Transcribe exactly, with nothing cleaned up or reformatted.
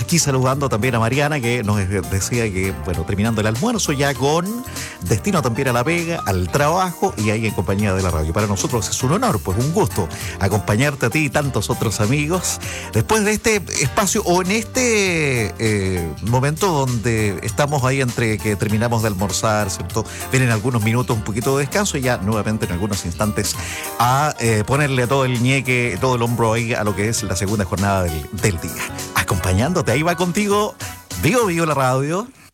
Aquí saludando también a Mariana, que nos decía que, bueno, terminando el almuerzo ya con destino también a la pega, al trabajo y ahí en compañía de la radio. Para nosotros es un honor, pues un gusto acompañarte a ti y tantos otros amigos después de este espacio o en este eh, momento donde estamos ahí entre que terminamos de almorzar, ¿cierto? Vienen algunos minutos, un poquito de descanso y ya nuevamente en algunos instantes a eh, ponerle todo el ñeque, todo el hombro ahí a lo que es la segunda jornada del, del día. Acompañándote, ahí va contigo Vivo Vivo la radio.